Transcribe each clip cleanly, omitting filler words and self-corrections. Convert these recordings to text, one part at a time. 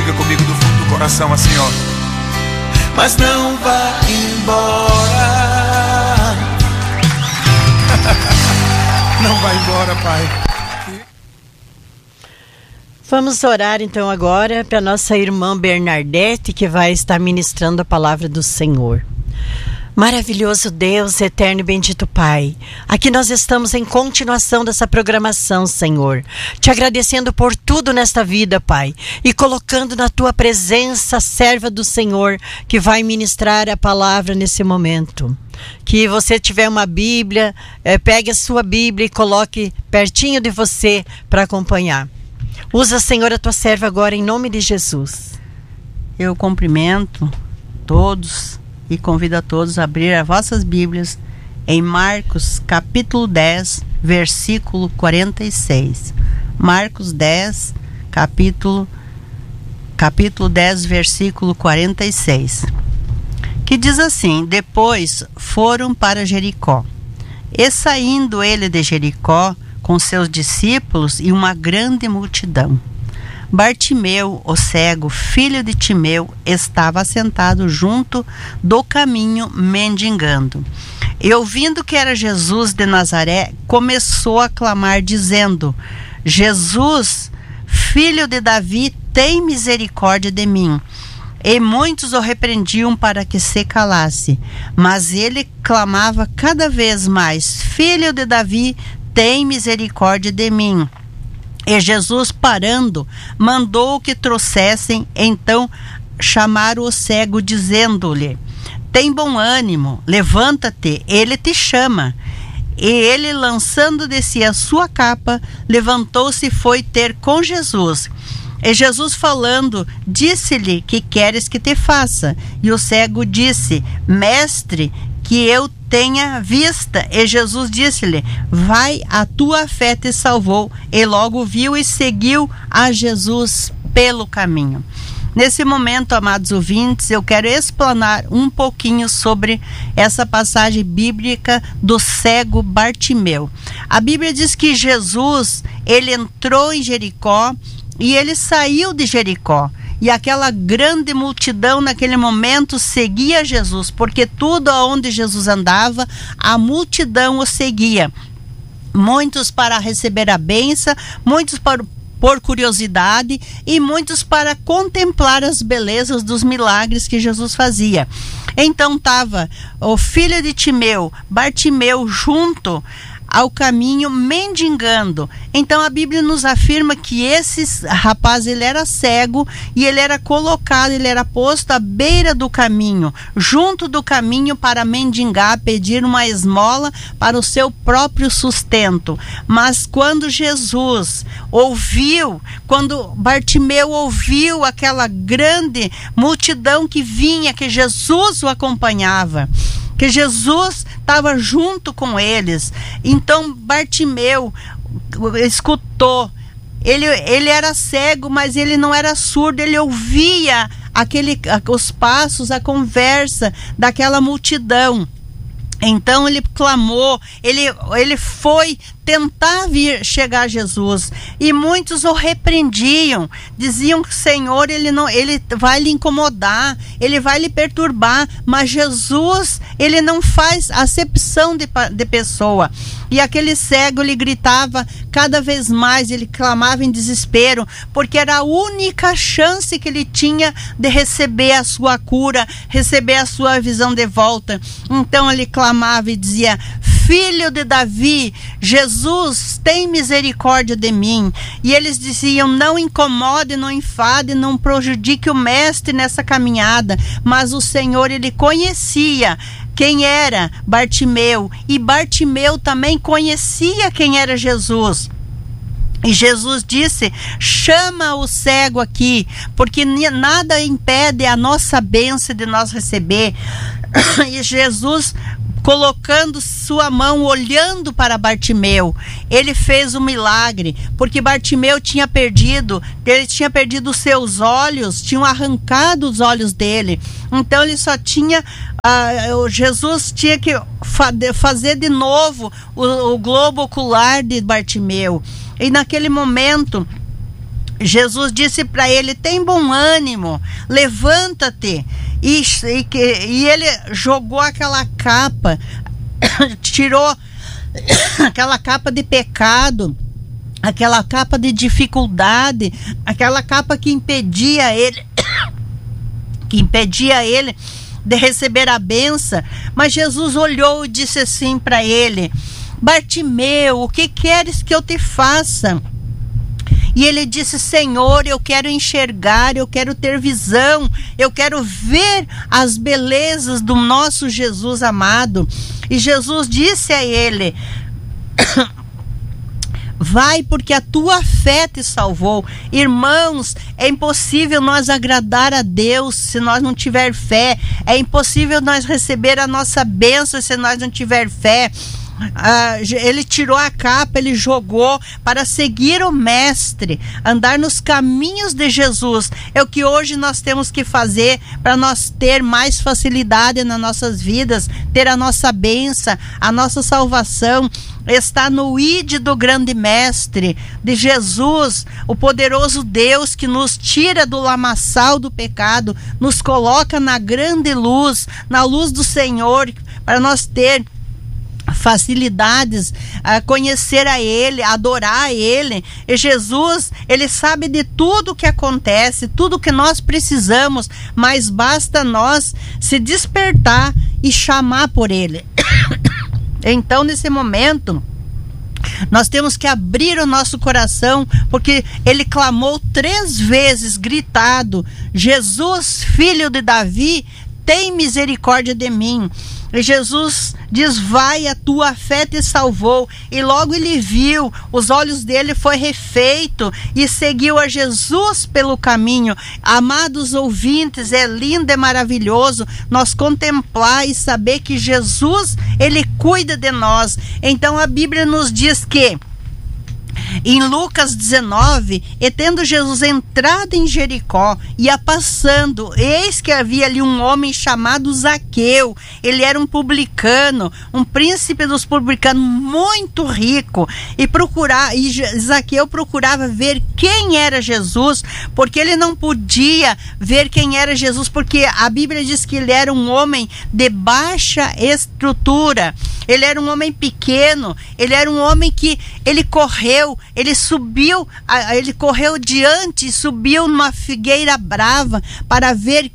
Diga comigo do fundo do coração assim, ó: mas não vá embora. Não vai embora, Pai. Vamos orar então agora para nossa irmã Bernadette, que vai estar ministrando a palavra do Senhor. Maravilhoso Deus, eterno e bendito Pai, aqui nós estamos em continuação dessa programação, Senhor, te agradecendo por tudo nesta vida, Pai, e colocando na Tua presença a serva do Senhor, que vai ministrar a palavra nesse momento. Que você tiver uma Bíblia, pegue a sua Bíblia e coloque pertinho de você para acompanhar. Usa, Senhor, a Tua serva agora em nome de Jesus. Eu cumprimento todos e convido a todos a abrir as vossas Bíblias em Marcos capítulo 10, versículo 46. Marcos 10, capítulo 10, versículo 46. Que diz assim: depois foram para Jericó. E saindo ele de Jericó com seus discípulos e uma grande multidão, Bartimeu, o cego, filho de Timeu, estava sentado junto do caminho, mendigando. E ouvindo que era Jesus de Nazaré, começou a clamar, dizendo: Jesus, filho de Davi, tem misericórdia de mim. E muitos o repreendiam para que se calasse, mas ele clamava cada vez mais: Filho de Davi, tem misericórdia de mim. E Jesus, parando, mandou que trouxessem. Então chamaram o cego, dizendo-lhe: tem bom ânimo, levanta-te, ele te chama. E ele, lançando de si a sua capa, levantou-se e foi ter com Jesus. E Jesus, falando, disse-lhe: que queres que te faça? E o cego disse: Mestre, que eu tenha vista. E Jesus disse-lhe: vai, a tua fé te salvou. E logo viu e seguiu a Jesus pelo caminho. Nesse momento, amados ouvintes, eu quero explanar um pouquinho sobre essa passagem bíblica do cego Bartimeu. A Bíblia diz que Jesus, ele entrou em Jericó e ele saiu de Jericó. E aquela grande multidão naquele momento seguia Jesus, porque tudo aonde Jesus andava, a multidão o seguia. Muitos para receber a bênção, muitos por curiosidade e muitos para contemplar as belezas dos milagres que Jesus fazia. Então estava o filho de Timeu, Bartimeu, junto ao caminho, mendigando. Então a Bíblia nos afirma que esse rapaz, ele era cego e ele era colocado, ele era posto à beira do caminho, junto do caminho, para mendigar, pedir uma esmola para o seu próprio sustento. Mas quando quando Bartimeu ouviu aquela grande multidão que vinha, que Jesus o acompanhava, que Jesus estava junto com eles, então Bartimeu escutou. Ele era cego, mas ele não era surdo. Ele ouvia os passos, a conversa daquela multidão. Então ele clamou, ele foi tentar chegar a Jesus, e muitos o repreendiam, diziam que o Senhor, ele vai lhe incomodar, ele vai lhe perturbar, mas Jesus, ele não faz acepção de pessoa. E aquele cego, ele gritava cada vez mais, ele clamava em desespero, porque era a única chance que ele tinha de receber a sua cura, receber a sua visão de volta. Então ele clamava e dizia: Filho de Davi, Jesus, tem misericórdia de mim. E eles diziam: não incomode, não enfade, não prejudique o mestre nessa caminhada. Mas o Senhor, ele conhecia quem era Bartimeu, e Bartimeu também conhecia quem era Jesus. E Jesus disse: chama o cego aqui, porque nada impede a nossa bênção de nós receber. E Jesus, colocando sua mão, olhando para Bartimeu, ele fez um milagre, porque Bartimeu tinha perdido os seus olhos, tinham arrancado os olhos dele. Então ele só tinha, Jesus tinha que fazer de novo o globo ocular de Bartimeu. E naquele momento Jesus disse para ele: tem bom ânimo, levanta-te. E ele jogou aquela capa, tirou aquela capa de pecado, aquela capa de dificuldade, aquela capa que impedia ele de receber a bênção. Mas Jesus olhou e disse assim para ele: Bartimeu, o que queres que eu te faça? E ele disse: Senhor, eu quero enxergar, eu quero ter visão, eu quero ver as belezas do nosso Jesus amado. E Jesus disse a ele: vai, porque a tua fé te salvou. Irmãos, é impossível nós agradar a Deus se nós não tiver fé. É impossível nós receber a nossa bênção se nós não tiver fé. Ele tirou a capa, ele jogou para seguir o Mestre, andar nos caminhos de Jesus. É o que hoje nós temos que fazer para nós ter mais facilidade nas nossas vidas, ter a nossa bênção, a nossa salvação. Está no ide do grande Mestre, de Jesus, o poderoso Deus que nos tira do lamaçal do pecado, nos coloca na grande luz, na luz do Senhor, para nós ter facilidades a conhecer a Ele, adorar a Ele. E Jesus, Ele sabe de tudo que acontece, tudo que nós precisamos, mas basta nós se despertar e chamar por Ele. Então, nesse momento, nós temos que abrir o nosso coração, porque ele clamou 3 vezes, gritado: Jesus, filho de Davi, tem misericórdia de mim. E Jesus diz: vai, a tua fé te salvou. E logo ele viu, os olhos dele foi refeito e seguiu a Jesus pelo caminho. Amados ouvintes, é lindo, é maravilhoso nós contemplar e saber que Jesus, ele cuida de nós. Então a Bíblia nos diz que em Lucas 19, e tendo Jesus entrado em Jericó, ia passando, eis que havia ali um homem chamado Zaqueu. Ele era um publicano, um príncipe dos publicanos, muito rico, e Zaqueu procurava ver quem era Jesus, porque ele não podia ver quem era Jesus, porque a Bíblia diz que ele era um homem de baixa estrutura, ele era um homem pequeno, ele era um homem que ele correu, ele subiu, ele correu diante e subiu numa figueira brava para ver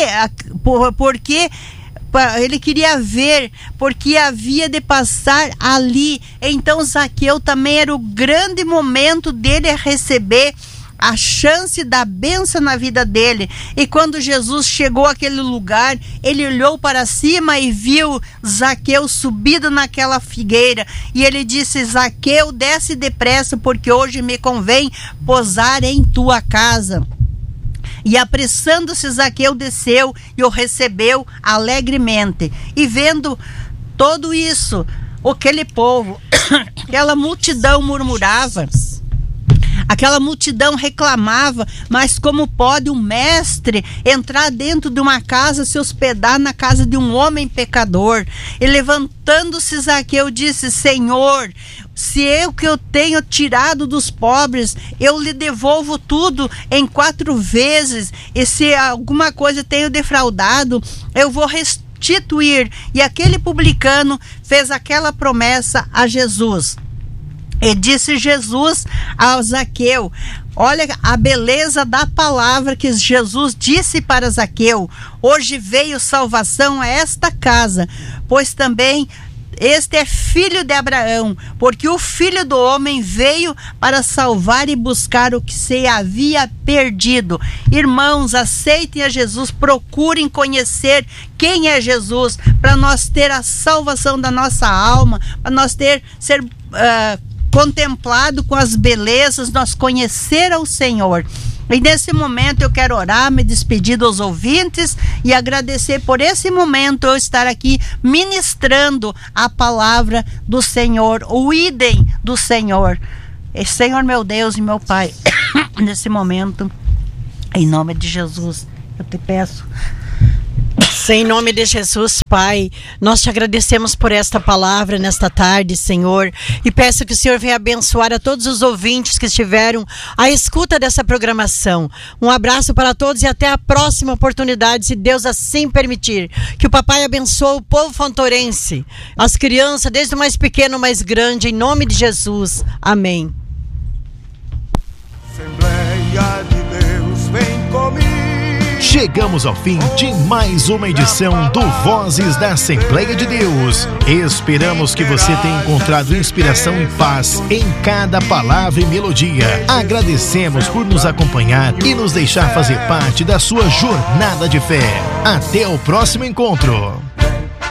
porque ele queria ver, porque havia de passar ali. Então Zaqueu também era o grande momento dele receber a chance da bênção na vida dele. E quando Jesus chegou àquele lugar, ele olhou para cima e viu Zaqueu subido naquela figueira, e ele disse: Zaqueu, desce depressa, porque hoje me convém posar em tua casa. E apressando-se, Zaqueu desceu e o recebeu alegremente. E vendo tudo isso, aquele povo, aquela multidão murmurava, aquela multidão reclamava: mas como pode um mestre entrar dentro de uma casa, se hospedar na casa de um homem pecador? E levantando-se, Zaqueu disse: Senhor, se eu que eu tenho tirado dos pobres, eu lhe devolvo tudo em 4 vezes. E se alguma coisa tenho defraudado, eu vou restituir. E aquele publicano fez aquela promessa a Jesus. E disse Jesus a Zaqueu: olha a beleza da palavra que Jesus disse para Zaqueu: hoje veio salvação a esta casa, pois também este é filho de Abraão, porque o Filho do Homem veio para salvar e buscar o que se havia perdido. Irmãos, aceitem a Jesus, procurem conhecer quem é Jesus, para nós ter a salvação da nossa alma, para nós ser contemplado com as belezas, nós conhecer ao Senhor. E nesse momento eu quero orar, me despedir dos ouvintes e agradecer por esse momento eu estar aqui ministrando a palavra do Senhor, o idem do Senhor. E, Senhor meu Deus e meu Pai, nesse momento, em nome de Jesus, eu te peço, Em nome de Jesus, Pai, nós te agradecemos por esta palavra nesta tarde, Senhor, e peço que o Senhor venha abençoar a todos os ouvintes que estiveram à escuta dessa programação. Um abraço para todos e até a próxima oportunidade, se Deus assim permitir. Que o Papai abençoe o povo fontorense, as crianças, desde o mais pequeno ao mais grande, em nome de Jesus. Amém. Assembleia de Deus, vem comigo. Chegamos ao fim de mais uma edição do Vozes da Assembleia de Deus. Esperamos que você tenha encontrado inspiração e paz em cada palavra e melodia. Agradecemos por nos acompanhar e nos deixar fazer parte da sua jornada de fé. Até o próximo encontro.